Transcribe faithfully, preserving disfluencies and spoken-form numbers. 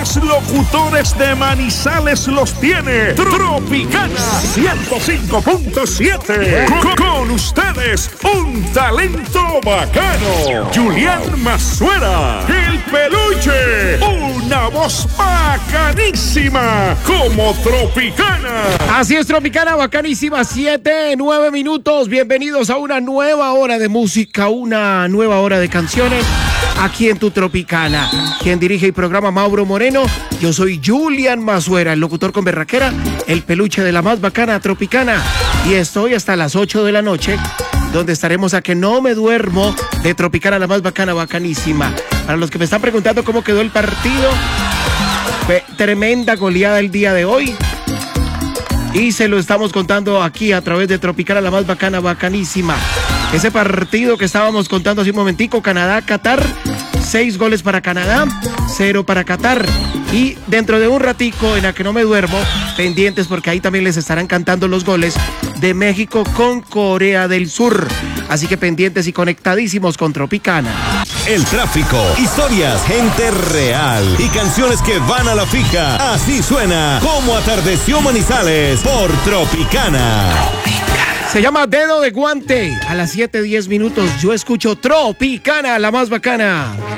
los locutores de Manizales los tiene Tropicana ciento cinco punto siete. Con, con ustedes, un talento bacano. Julián Mazuera, el peluche. Una voz bacanísima como Tropicana. Así es, Tropicana, bacanísima. Siete, nueve minutos. Bienvenidos a una nueva hora de música, una nueva hora de canciones. Aquí en tu Tropicana. Quien dirige el programa, Mauro Moreno. Yo soy Julián Mazuera, el locutor con berraquera, el peluche de la más bacana Tropicana. Y estoy hasta las ocho de la noche, donde estaremos a que no me duermo de Tropicana, la más bacana, bacanísima. Para los que me están preguntando cómo quedó el partido, fue tremenda goleada el día de hoy. Y se lo estamos contando aquí a través de Tropicana, la más bacana, bacanísima. Ese partido que estábamos contando hace un momentico, Canadá-Qatar, seis goles para Canadá, cero para Qatar. Y dentro de un ratico, en la que no me duermo, pendientes porque ahí también les estarán cantando los goles de México con Corea del Sur. Así que pendientes y conectadísimos con Tropicana. El tráfico, historias, gente real y canciones que van a la fija. Así suena Como Atardeció Manizales por Tropicana. Se llama Dedo de Guante. A las siete diez minutos yo escucho Tropicana, la más bacana.